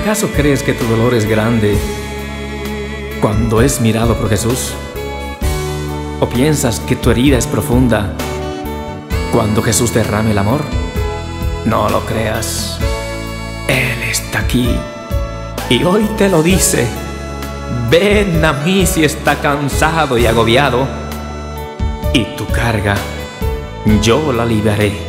acaso crees que tu dolor es grande cuando es mirado por Jesús? ¿O piensas que tu herida es profunda cuando Jesús derrame el amor? No lo creas. Él está aquí y hoy te lo dice: ven a mí si está cansado y agobiado, y tu carga yo la aliviaré.